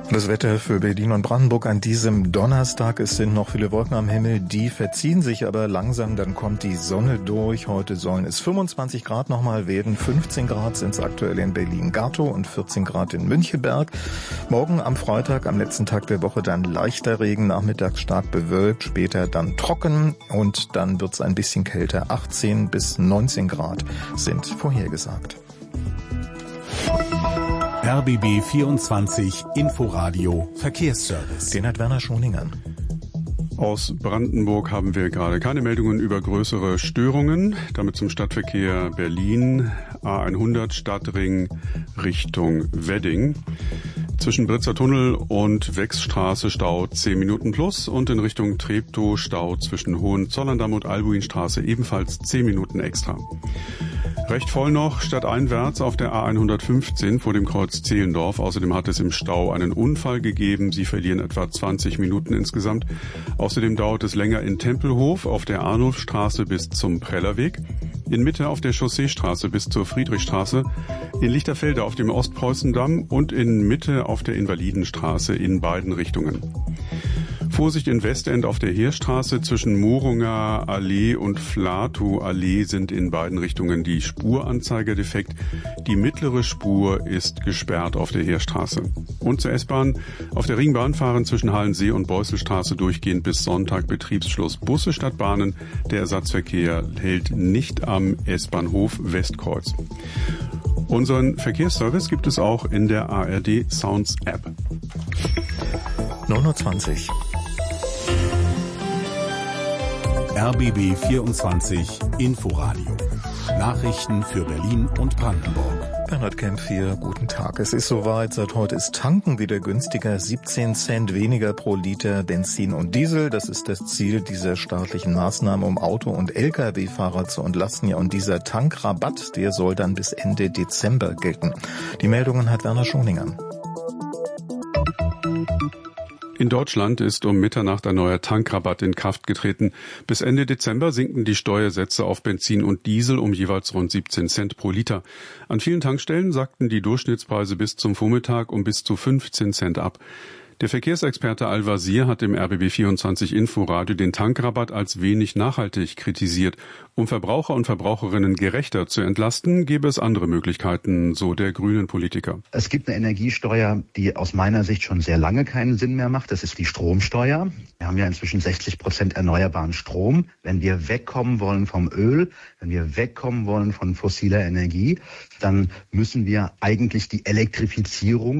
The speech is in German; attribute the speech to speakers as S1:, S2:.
S1: Das Wetter für Berlin und Brandenburg an diesem Donnerstag. Es sind noch viele Wolken am Himmel, die verziehen sich aber langsam, dann kommt die Sonne durch. Heute sollen es 25 Grad nochmal werden. 15 Grad sind es aktuell in Berlin-Gatow und 14 Grad in Müncheberg. Morgen am Freitag, am letzten Tag der Woche, dann leichter Regen, nachmittags stark bewölkt, später dann trocken und dann wird es ein bisschen kälter. 18 bis 19 Grad sind vorhergesagt.
S2: RBB 24 Inforadio Verkehrsservice.
S1: Den hat Werner Schoninger.
S3: Aus Brandenburg haben wir gerade keine Meldungen über größere Störungen. Damit zum Stadtverkehr Berlin, A100 Stadtring Richtung Wedding. Zwischen Britzer Tunnel und Wechsstraße Stau 10 Minuten plus und in Richtung Treptow Stau zwischen Hohenzollern-Damm und Albuinstraße ebenfalls 10 Minuten extra. Recht voll noch stadteinwärts auf der A115 vor dem Kreuz Zehlendorf. Außerdem hat es im Stau einen Unfall gegeben. Sie verlieren etwa 20 Minuten insgesamt. Außerdem dauert es länger in Tempelhof auf der Arnulfstraße bis zum Prellerweg. In Mitte auf der Chausseestraße bis zur Friedrichstraße. In Lichterfelde auf dem Ostpreußendamm und in Mitte auf der Invalidenstraße in beiden Richtungen. Vorsicht in Westend auf der Heerstraße zwischen Morunger Allee und Flatow Allee sind in beiden Richtungen die Spuranzeiger defekt. Die mittlere Spur ist gesperrt auf der Heerstraße. Und zur S-Bahn. Auf der Ringbahn fahren zwischen Hallensee und Beusselstraße durchgehend bis Sonntag Betriebsschluss Busse statt Bahnen. Der Ersatzverkehr hält nicht am S-Bahnhof Westkreuz. Unseren Verkehrsservice gibt es auch in der ARD Sounds App.
S1: 9:20 Uhr.
S2: RBB 24 Inforadio. Nachrichten für Berlin und Brandenburg.
S1: Bernhard Kempf hier, guten Tag. Es ist soweit, seit heute ist Tanken wieder günstiger, 17 Cent weniger pro Liter Benzin und Diesel. Das ist das Ziel dieser staatlichen Maßnahme, um Auto- und Lkw-Fahrer zu entlasten. Ja, und dieser Tankrabatt, der soll dann bis Ende Dezember gelten. Die Meldungen hat Werner Schoninger.
S3: In Deutschland ist um Mitternacht ein neuer Tankrabatt in Kraft getreten. Bis Ende Dezember sinken die Steuersätze auf Benzin und Diesel um jeweils rund 17 Cent pro Liter. An vielen Tankstellen sackten die Durchschnittspreise bis zum Vormittag um bis zu 15 Cent ab. Der Verkehrsexperte Al-Wazir hat im RBB 24 Inforadio den Tankrabatt als wenig nachhaltig kritisiert. Um Verbraucher und Verbraucherinnen gerechter zu entlasten, gäbe es andere Möglichkeiten, so der grünen Politiker.
S4: Es gibt eine Energiesteuer, die aus meiner Sicht schon sehr lange keinen Sinn mehr macht. Das ist die Stromsteuer. Wir haben ja inzwischen 60% erneuerbaren Strom. Wenn wir wegkommen wollen vom Öl, wenn wir wegkommen wollen von fossiler Energie, dann müssen wir eigentlich die Elektrifizierung